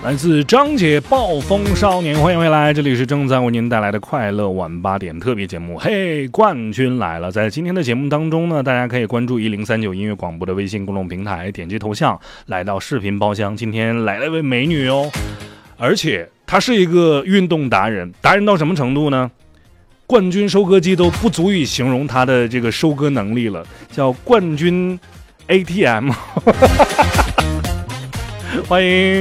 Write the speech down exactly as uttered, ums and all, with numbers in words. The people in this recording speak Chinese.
来自张姐暴风少年，欢迎回来，这里是正在为您带来的快乐晚八点特别节目。嘿，冠军来了！在今天的节目当中呢，大家可以关注一零三九音乐广播的微信公众平台，点击头像来到视频包厢。今天来了一位美女哦，而且她是一个运动达人，达人到什么程度呢？冠军收割机都不足以形容她的这个收割能力了，叫冠军 A T M。欢迎